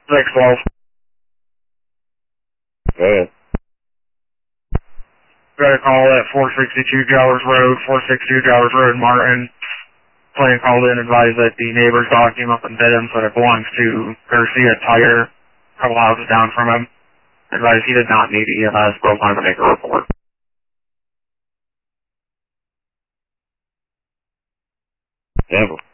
612. Go ahead. Got a call at 462 Jowers Road, 462 Jowers Road, Martin. Plane called in, advised that the neighbor's dog came up and bit him, so it belongs to Garcia Tire, a couple houses down from him. Advised he did not need EMS, broke on to make a report. Sample.